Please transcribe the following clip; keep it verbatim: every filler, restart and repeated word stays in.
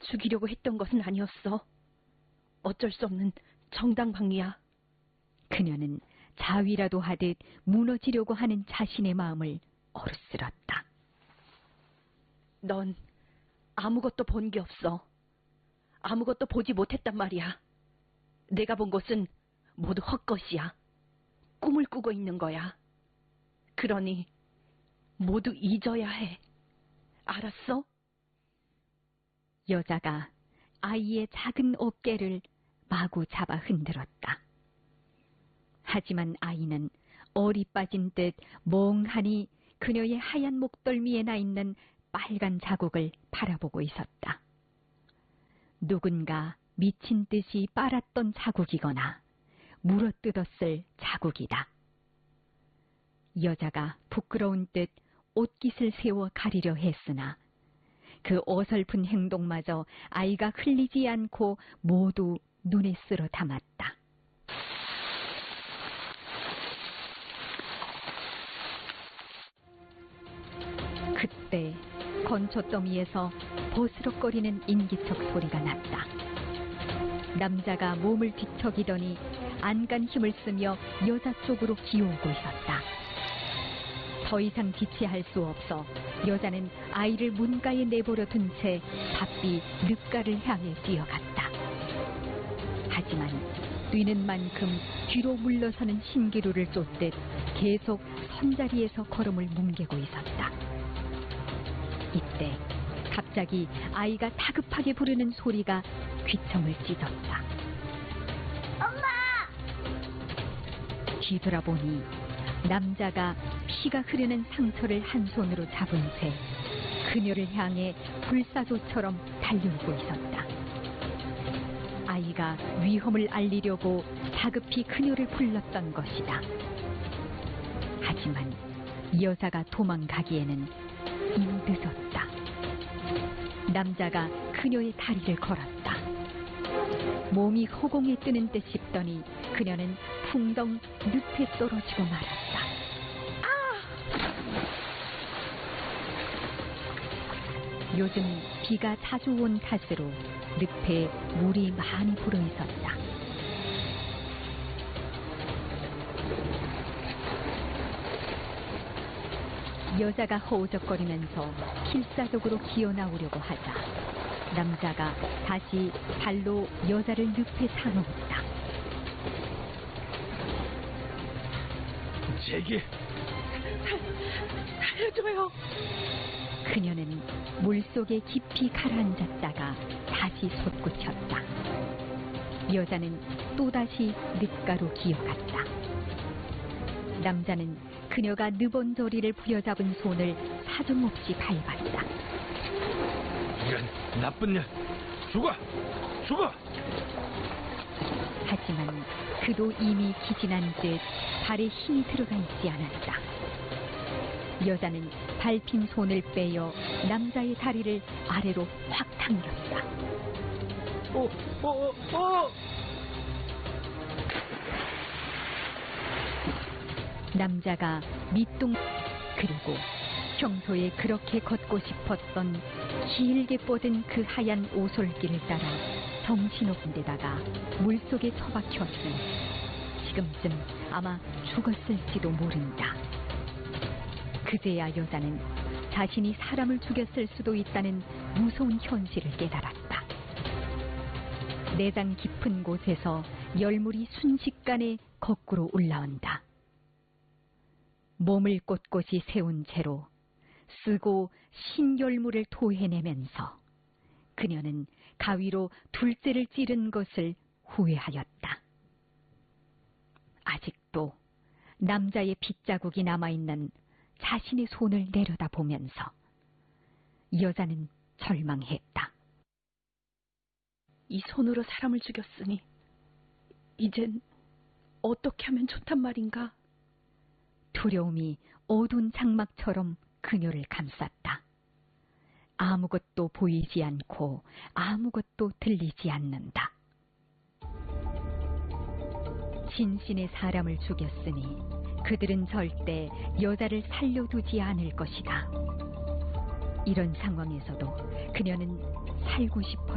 죽이려고 했던 것은 아니었어. 어쩔 수 없는 정당방위야. 그녀는 자위라도 하듯 무너지려고 하는 자신의 마음을 어루스렀다. 넌 아무것도 본 게 없어. 아무것도 보지 못했단 말이야. 내가 본 것은 모두 헛것이야. 꿈을 꾸고 있는 거야. 그러니 모두 잊어야 해. 알았어? 여자가 아이의 작은 어깨를 마구 잡아 흔들었다. 하지만 아이는 얼이 빠진 듯 멍하니 그녀의 하얀 목덜미에 나 있는 빨간 자국을 바라보고 있었다. 누군가 미친 듯이 빨았던 자국이거나 물어뜯었을 자국이다. 여자가 부끄러운 듯 옷깃을 세워 가리려 했으나 그 어설픈 행동마저 아이가 흘리지 않고 모두 눈에 쓸어 담았다. 그때 건초더미에서 버스럭거리는 인기척 소리가 났다. 남자가 몸을 뒤척이더니 안간 힘을 쓰며 여자 쪽으로 기어오고 있었다. 더 이상 지체할 수 없어 여자는 아이를 문가에 내버려 둔 채 바삐 늪가를 향해 뛰어갔다. 하지만 뛰는 만큼 뒤로 물러서는 신기루를 쫓듯 계속 선자리에서 걸음을 뭉개고 있었다. 이때 갑자기 아이가 다급하게 부르는 소리가 귀청을 찢었다. 엄마! 뒤돌아보니 남자가 피가 흐르는 상처를 한 손으로 잡은 채 그녀를 향해 불사조처럼 달려오고 있었다. 아이가 위험을 알리려고 다급히 그녀를 불렀던 것이다. 하지만 여자가 도망가기에는 이미 늦었다. 남자가 그녀의 다리를 걸었다. 몸이 허공에 뜨는 듯 싶더니 그녀는 풍덩 늪에 떨어지고 말았다. 요즘 비가 자주 온 탓으로 늪에 물이 많이 불어 있었다. 여자가 허우적거리면서 필사적으로 기어나오려고 하자 남자가 다시 발로 여자를 늪에 차놓았다. 제게 살려줘요. 그녀는 물속에 깊이 가라앉았다가 다시 솟구쳤다. 여자는 또다시 늪가로 기어갔다. 남자는 그녀가 느번저리를 부여잡은 손을 사정없이 밟았다. 이런 나쁜 년! 죽어! 죽어! 하지만 그도 이미 기진한 듯 발에 힘이 들어가 있지 않았다. 여자는 밟힌 손을 빼어 남자의 다리를 아래로 확 당겼다. 어, 어, 어, 어! 남자가 밑둥 그리고 평소에 그렇게 걷고 싶었던 길게 뻗은 그 하얀 오솔길을 따라 정신없는 데다가 물속에 처박혔으니 지금쯤 아마 죽었을지도 모른다. 그제야 여자는 자신이 사람을 죽였을 수도 있다는 무서운 현실을 깨달았다. 내장 깊은 곳에서 열물이 순식간에 거꾸로 올라온다. 몸을 꼿꼿이 세운 채로 쓰고 신열물을 토해내면서 그녀는 가위로 둘째를 찌른 것을 후회하였다. 아직도 남자의 핏자국이 남아있는 자신의 손을 내려다보면서 여자는 절망했다. 이 손으로 사람을 죽였으니 이젠 어떻게 하면 좋단 말인가? 두려움이 어두운 장막처럼 그녀를 감쌌다. 아무것도 보이지 않고 아무것도 들리지 않는다. 진신의 사람을 죽였으니 그들은 절대 여자를 살려두지 않을 것이다. 이런 상황에서도 그녀는 살고 싶어